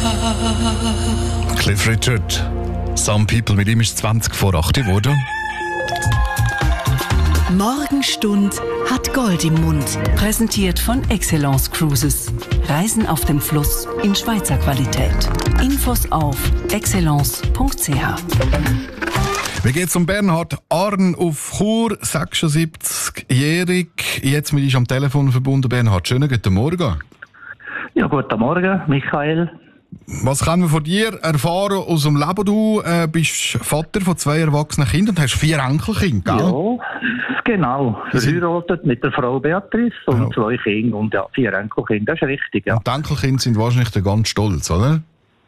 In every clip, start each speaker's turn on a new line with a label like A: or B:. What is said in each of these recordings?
A: Cliff Richard. Some People, mit ihm ist 20 vor 8 geworden.
B: Morgenstund hat Gold im Mund. Präsentiert von Excellence Cruises. Reisen auf dem Fluss in Schweizer Qualität. Infos auf excellence.ch.
A: Wie geht's um Bernhard Arn auf Chur, 76-jährig. Jetzt mit uns am Telefon verbunden. Bernhard, schönen guten Morgen.
C: Ja, guten Morgen, Michael.
A: Was können wir von dir erfahren aus dem Leben? Du bist Vater von 2 erwachsenen Kindern und hast 4 Enkelkinder, gell?
C: Ja, genau. Verheiratet mit der Frau Beatrice und 2 Kinder und 4 Enkelkinder. Das ist richtig, ja.
A: Und die Enkelkinder sind wahrscheinlich ganz stolz, oder?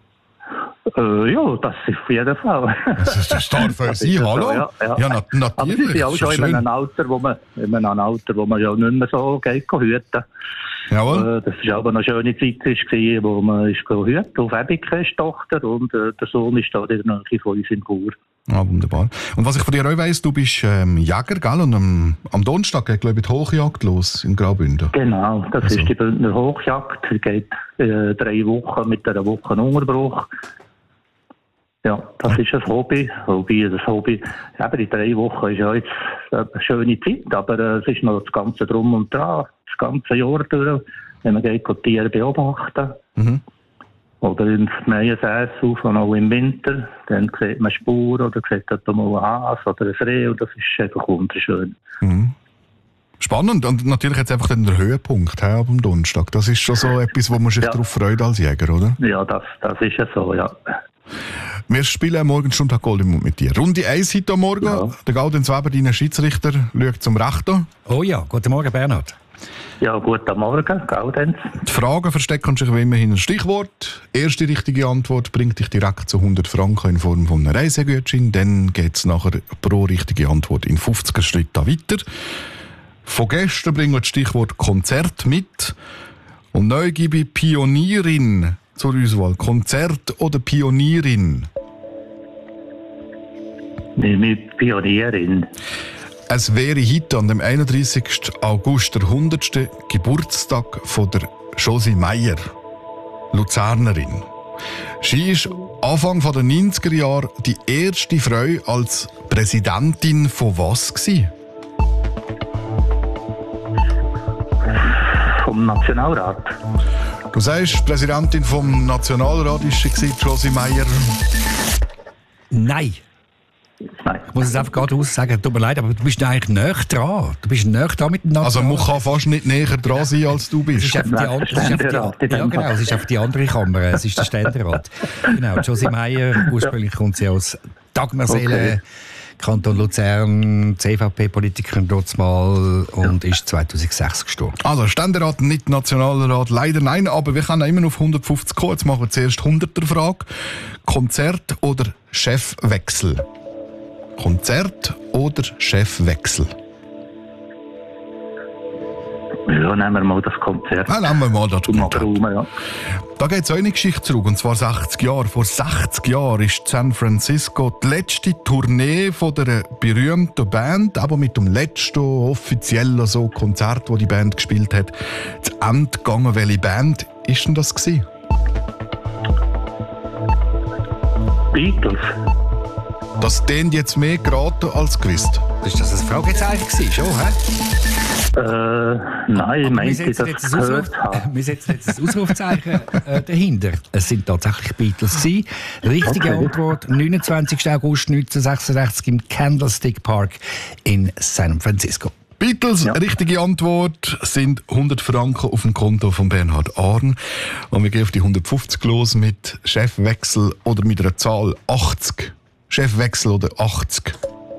C: Ja, das ist auf jeden Fall.
A: Das darf für Sie, hallo?
C: Ja.
A: Natürlich.
C: Aber sie sind auch schon in einem Alter, wo man ja nicht mehr so geht hüten.
A: Jawohl.
C: Das war aber eine schöne Zeit, wo man hüten auf Ebikes Tochter und der Sohn ist da in der Nähe von uns in Chur.
A: Ah, wunderbar. Und was ich von dir auch weiss, du bist Jäger, gell? Und am Donnerstag geht, glaube ich, die Hochjagd los in Graubünden.
C: Genau, das ist die Bündner Hochjagd. Die geht 3 Wochen mit einer Woche Unterbruch. Ja, das ist ein Hobby. Eben die 3 Wochen ist ja jetzt eine schöne Zeit, aber es ist noch das Ganze drum und dran, das ganze Jahr durch, wenn man geht, die Tiere beobachten. Mhm. Oder ins Meiensäß auf und auch im Winter, dann sieht man Spuren oder sieht mal ein Hase oder ein Reh und das ist einfach wunderschön.
A: Mhm. Spannend und natürlich jetzt einfach den Höhepunkt am Donnerstag. Das ist schon so etwas, wo man sich darauf freut als Jäger, oder?
C: Ja, das ist ja so, ja.
A: Wir spielen Morgenstund hat Gold im Mund mit dir. Runde 1 heute am Morgen. Ja. Der Gaudenz Weber, dein Schiedsrichter, schaut zum Rechten.
D: Oh ja, guten Morgen Bernhard.
C: Ja, guten Morgen, Gaudenz.
A: Die Fragen verstecken sich wie immer hinter ein Stichwort. Erste richtige Antwort bringt dich direkt zu 100 Franken in Form von einem Reisegutschein. Dann geht es nachher pro richtige Antwort in 50er Schritten weiter. Von gestern bringen wir das Stichwort Konzert mit. Und neu gebe ich Pionierin zur Auswahl. Konzert oder Pionierin?
C: Nehme ich Pionierin.
A: Es wäre heute an dem 31. August der 100. Geburtstag von der Josie Meyer, Luzernerin. Sie war Anfang der 90er Jahre die erste Frau als Präsidentin von was gewesen?
C: Vom Nationalrat.
A: Du sagst, Präsidentin vom Nationalrat war sie, Josie Meyer.
D: Nein. Ich muss es einfach gerade sagen, tut mir leid, aber du bist eigentlich näher dran. Du bist näher dran mit dem Nationalrat.
A: Also man kann fast nicht näher dran sein, als du bist.
D: Es ist einfach es ist einfach die andere Kammer, es ist der Ständerat. Genau, Josie Meyer, ursprünglich kommt sie aus Dagmarseele, Kanton Luzern, CVP-Politikerin dort mal und ist 2006 gestorben.
A: Also Ständerat, nicht Nationalrat, leider nein, aber wir können immer auf 150 kommen. Jetzt machen wir zuerst 100er-Frage. Konzert oder Chefwechsel? Konzert oder Chefwechsel?
C: Ja, nehmen wir mal das Konzert.
A: Nehmen wir mal das Konzert.
C: Ja.
A: Da geht es eine Geschichte zurück, und zwar 60 Jahre. Vor 60 Jahren ist San Francisco die letzte Tournee von der berühmten Band, aber mit dem letzten offiziellen Konzert, das die Band gespielt hat, zu Ende gegangen. Welche Band ist denn das gewesen?
C: Beatles.
A: Das klingt jetzt mehr geraten als gewusst.
D: Ist das ein Fragezeichen gewesen, schon, hä?
C: Nein, ich meinte, das gehört haben.
D: Wir setzen jetzt ein Ausrufzeichen dahinter. Es sind tatsächlich Beatles gewesen. Richtige Antwort, 29. August 1966 im Candlestick Park in San Francisco.
A: Beatles, richtige Antwort, sind 100 Franken auf dem Konto von Bernhard Arn. Und wir gehen auf die 150 los mit Chefwechsel oder mit einer Zahl 80. Chefwechsel oder 80?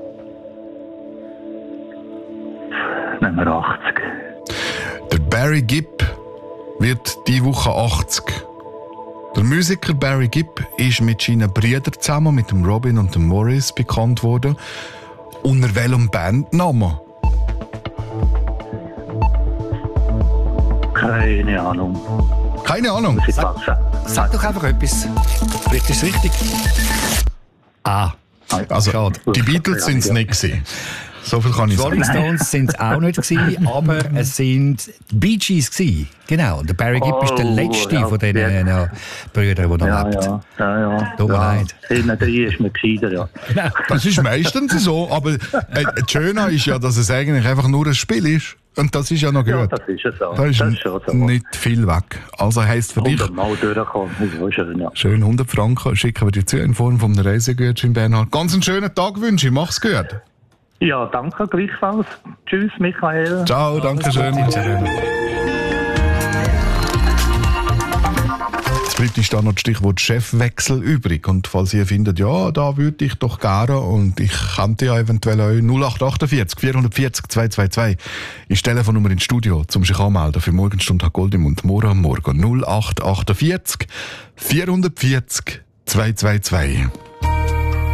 C: Nehmen wir 80.
A: Der Barry Gibb wird diese Woche 80. Der Musiker Barry Gibb ist mit seinen Brüdern zusammen, mit dem Robin und dem Morris, bekannt worden. Unter welchem Bandnamen?
C: Keine Ahnung.
A: Keine Ahnung?
D: Sag doch einfach etwas. Vielleicht ist es richtig.
A: Also, die Beatles sind es nicht gewesen. So viel kann ich sagen.
D: Rolling Stones sind es auch nicht gewesen, aber es sind die Bee Gees gewesen. Genau, der Barry Gibb ist der letzte von diesen Brüdern, der noch lebt.
C: Ja.
D: Tut mir leid.
C: Hinten drin ist man gescheiter, ja.
A: Das ist meistens so, aber das Schöne ist ja, dass es eigentlich einfach nur ein Spiel ist. Und das ist ja noch gut.
C: Ja, das ist ja so.
A: Da ist
C: das ist schon so.
A: nicht viel weg. Also heisst für dich...
C: 100 Mal durchkommen, das ist so schön, ja.
A: Schön 100 Franken schicken wir dir zu in Form von einem Reisegutschein, Bernhard. Ganz einen schönen Tag wünsche ich. Mach's gut.
C: Ja, danke gleichfalls. Tschüss, Michael.
A: Ciao, danke schön. Jetzt bleibt uns da noch das Stichwort Chefwechsel übrig. Und falls ihr findet, ja, da würde ich doch gerne und ich kannte ja eventuell euch 0848 440 222 ist die Telefonnummer ins Studio, zum sich anmelden für Morgenstunde hat Gold im Mund. Morgen am Morgen 0848 440 222.